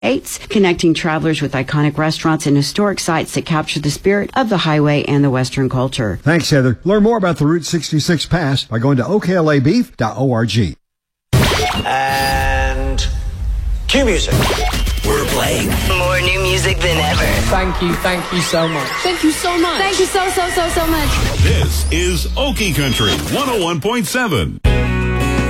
connecting travelers with iconic restaurants and historic sites that capture the spirit of the highway and the Western culture. Thanks, Heather. Learn more about the Route 66 Pass by going to oklabeef.org. And cue music. We're playing more new music than ever. Thank you so much. Thank you so much. Thank you so much. This is Okie Country 101.7.